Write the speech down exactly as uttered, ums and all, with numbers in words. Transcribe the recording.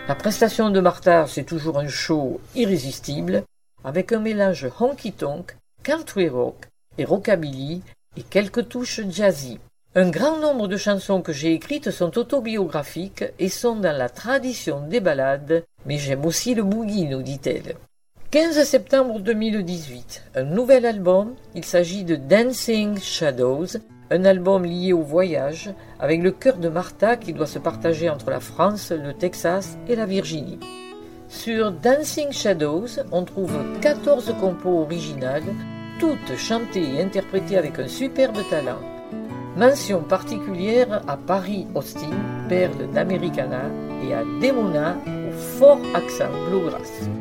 La prestation de Martha, c'est toujours un show irrésistible, avec un mélange honky-tonk, country rock et rockabilly et quelques touches jazzy. Un grand nombre de chansons que j'ai écrites sont autobiographiques et sont dans la tradition des ballades, mais j'aime aussi le boogie, nous dit-elle. quinze septembre deux mille dix-huit, un nouvel album, il s'agit de Dancing Shadows, un album lié au voyage, avec le cœur de Martha qui doit se partager entre la France, le Texas et la Virginie. Sur Dancing Shadows, on trouve quatorze compos originales, toutes chantées et interprétées avec un superbe talent. Mention particulière à Paris Austin, perle d'Americana, et à Demona, au fort accent bluegrass.